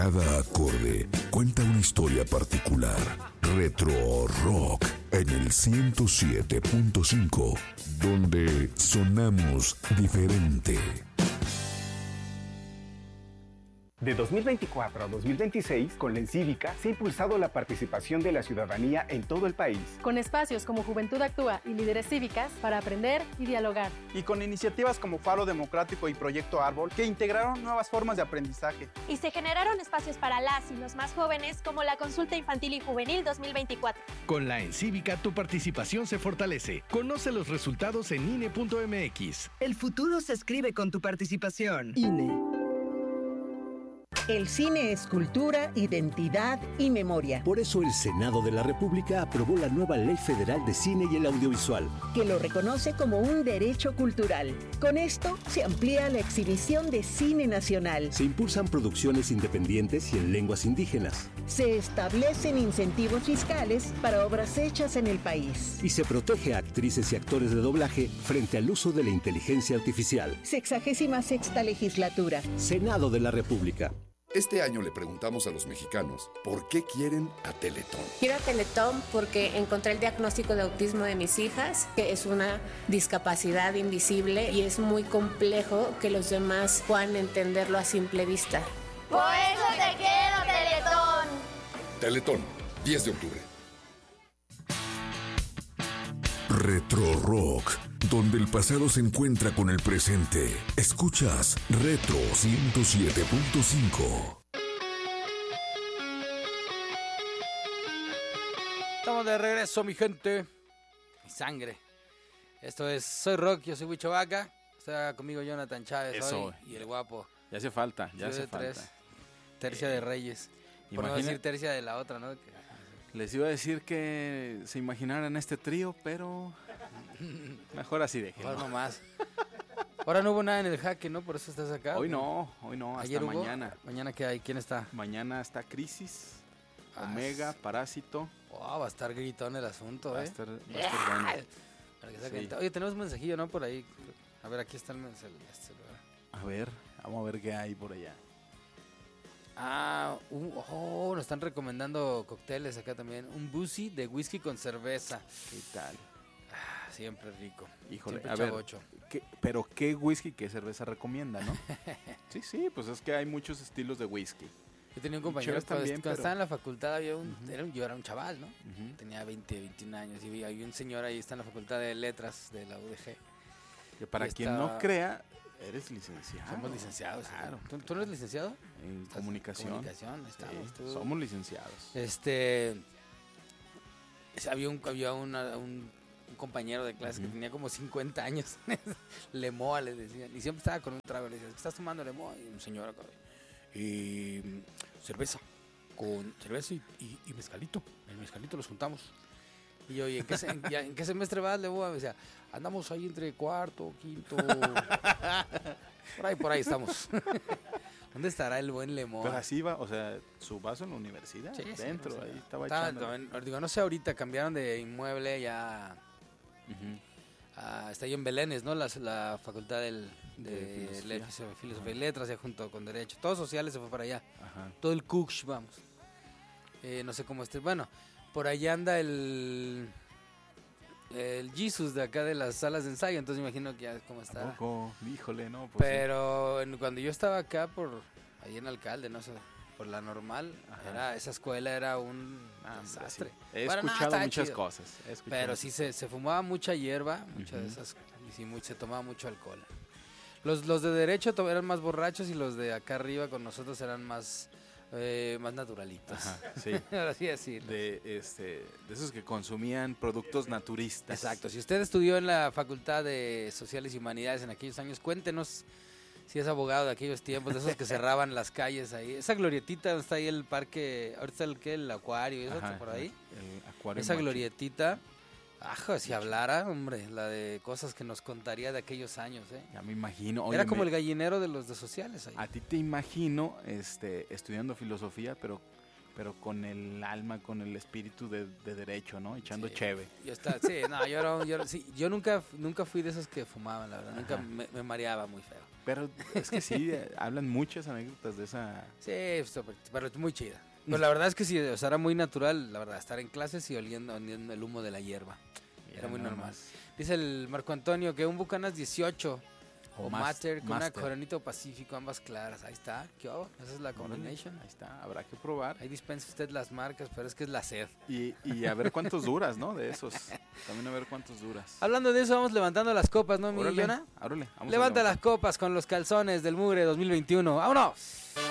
Cada acorde cuenta una historia particular. Retro Rock en el 107.5, donde sonamos diferente. De 2024 a 2026, con la Encívica se ha impulsado la participación de la ciudadanía en todo el país. Con espacios como Juventud Actúa y Líderes Cívicas para aprender y dialogar. Y con iniciativas como Faro Democrático y Proyecto Árbol, que integraron nuevas formas de aprendizaje. Y se generaron espacios para las y los más jóvenes, como la Consulta Infantil y Juvenil 2024. Con la Encívica tu participación se fortalece. Conoce los resultados en INE.mx. El futuro se escribe con tu participación. INE. El cine es cultura, identidad y memoria. Por eso el Senado de la República aprobó la nueva Ley Federal de Cine y el Audiovisual, que lo reconoce como un derecho cultural. Con esto se amplía la exhibición de cine nacional. Se impulsan producciones independientes y en lenguas indígenas. Se establecen incentivos fiscales para obras hechas en el país. Y se protege a actrices y actores de doblaje frente al uso de la inteligencia artificial. 66ª legislatura. Senado de la República. Este año le preguntamos a los mexicanos por qué quieren a Teletón. Quiero a Teletón porque encontré el diagnóstico de autismo de mis hijas, que es una discapacidad invisible y es muy complejo que los demás puedan entenderlo a simple vista. ¡Por eso te quiero, Teletón! Teletón, 10 de octubre. Retro Rock, donde el pasado se encuentra con el presente. Escuchas Retro 107.5. Estamos de regreso, mi gente. Mi sangre. Esto es Soy Rock, yo soy Huicho Vaca. Está conmigo Jonathan Chávez. Eso. Hoy y el guapo. Ya hace falta, ya hace Tres. falta. Tercia de Reyes. Por no decir tercia de la otra, ¿no? Les iba a decir que se imaginaran este trío, pero mejor así déjenlo. No más. Ahora no hubo nada en el jaque, ¿no? Por eso estás acá. Hoy no, hasta ¿Ayer hubo? mañana. ¿Mañana qué hay? ¿Quién está? Mañana está Crisis, Omega, Parásito. Oh, va a estar gritón el asunto, Va a estar bueno. Para que sí. Oye, tenemos un mensajillo, ¿no? Por ahí. A ver, aquí está el mensaje. A ver, vamos a ver qué hay por allá. Nos están recomendando cócteles acá también. Un boozy de whisky con cerveza. ¿Qué tal? Siempre rico. Híjole, siempre a chavocho. ver, pero ¿qué whisky, qué cerveza recomienda, no? Sí, pues es que hay muchos estilos de whisky. Yo tenía un compañero también, cuando estaba en la facultad, había yo era un chaval, ¿no? Tenía 21 años y había un señor ahí, está en la facultad de letras de la UDG. Que para quien no crea, eres licenciado. Somos licenciados, claro. ¿Tú no eres licenciado? En comunicación. Estamos. Sí, somos licenciados. Había un compañero de clase que tenía como 50 años. Lemoa le decían. Y siempre estaba con un trago. Le decían, ¿estás tomando Lemoa? Y un señor acá. Y cerveza. Con cerveza y mezcalito. El mezcalito los juntamos. Y yo, ¿y en qué semestre vas, Lemoa? Me decía, andamos ahí entre cuarto, quinto. Por ahí estamos. ¿Dónde estará el buen Lemoa? Pero así va, o sea, su vaso en la universidad, sí, dentro, ahí estaba echando. No sé, ahorita cambiaron de inmueble ya. Está ahí en Belénes, ¿no? La facultad de Filosofía y Letras, ya junto con Derecho. Todos sociales se fue para allá. Ajá. Todo el Cush, vamos. No sé cómo esté. Bueno, por allá anda el Jesus de acá de las salas de ensayo, entonces imagino que ya cómo está. Híjole, no. Pues pero sí. Cuando yo estaba acá ahí en Alcalde, no sé, por la normal, esa escuela era un desastre. Sí. He escuchado muchas cosas. Pero sí se fumaba mucha hierba, muchas de esas, y sí, se tomaba mucho alcohol. Los de Derecho eran más borrachos y los de acá arriba con nosotros eran más naturalitos. Ajá, sí. Ahora sí decirlo. De esos que consumían productos naturistas. Exacto. Si usted estudió en la Facultad de Sociales y Humanidades en aquellos años, cuéntenos si es abogado de aquellos tiempos, de esos que cerraban las calles ahí. Esa glorietita donde está ahí el parque, ahorita está el acuario y eso por ahí. El acuario. Esa glorietita. Si hablara, hombre, la de cosas que nos contaría de aquellos años, Ya me imagino. Era como el gallinero de los de sociales ahí. A ti te imagino estudiando filosofía, pero pero con el alma, con el espíritu de derecho, ¿no? Echando cheve. Yo nunca fui de esos que fumaban, la verdad. Nunca me mareaba muy feo. Pero es que sí, hablan muchas anécdotas de esa... Sí, pero es muy chida. Pero la verdad es que sí, o sea, era muy natural, la verdad, estar en clases y oliendo el humo de la hierba. Era muy normal. Dice el Marco Antonio que un Bucanas 18 o Master con una Coronita Pacífico, ambas claras. Ahí está, ¿qué hago? Esa es la combination. Ahí está, habrá que probar. Ahí dispensa usted las marcas, pero es que es la sed. Y a ver cuántos duras, ¿no? De esos. También a ver cuántos duras. Hablando de eso, vamos levantando las copas, ¿no, mi Jonah? Órale, Levanta las copas con los calzones del Mugre 2021. ¡Vámonos!